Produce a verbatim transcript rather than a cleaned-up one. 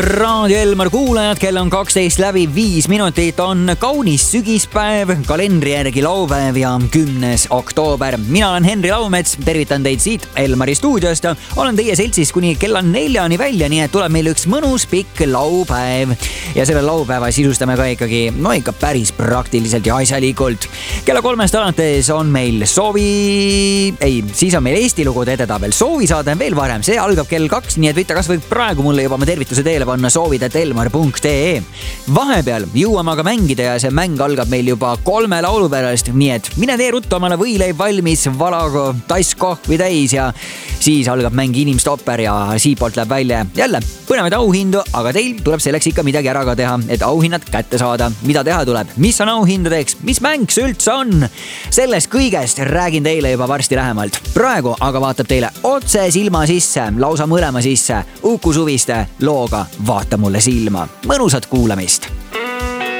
Raadio Elmar kuulajad, kell on kaksteist läbi viis minutit, on kaunis sügispäev, kalendri järgi laupäev ja kümnes oktoober. Mina olen Henri Laumets, tervitan teid siit Elmari stuudiost. Olen teie seltsis kuni kella neljani välja, nii et tuleb meil üks mõnus pikk laupäev. Ja selle laupäeva sisustame ka ikkagi, no ikka päris praktiliselt ja asjalikult. Kella kolmest alates on meil soovi, ei, siis on meil Eesti lugude edetabel. Soovisaade on veel varem, see algab kell kaks, nii et võite kas või praegu mulle juba oma tervituse teele panna soovid et elmar punkt ee. Vahepeal jõuame aga mängida ja see mäng algab meil juba kolme laulu pärast, nii et mine tee ruttu omale võileib valmis, valaga tass kohvi täis ja siis algab mäng Inimstopper ja siitpoolt läheb välja jälle põnevaid auhindu, aga teil tuleb selleks ikka midagi ära ka teha, et auhinnad kätte saada. Mida teha tuleb? Mis on auhindadeks? Mis mäng see üldse on? Sellest kõigest räägin teile juba varsti lähemalt. Praegu aga vaatab teile otse silma sisse, lausa mõlema sisse Uku Suviste looga Vaata mulle silma. Mõnusat kuulamist!